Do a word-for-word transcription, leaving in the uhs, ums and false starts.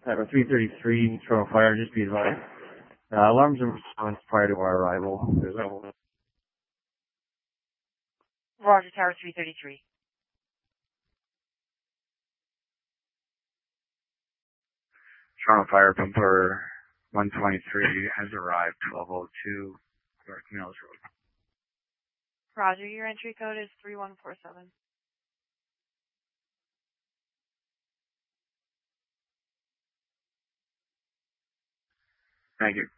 Tower three thirty-three, Toronto Fire, just be advised. Uh, alarms and response prior to our arrival. There's no... Roger, Tower three thirty-three. Toronto Fire Bumper one twenty-three has arrived, twelve oh two North Mills Road. Roger, your entry code is three one four seven. Thank you.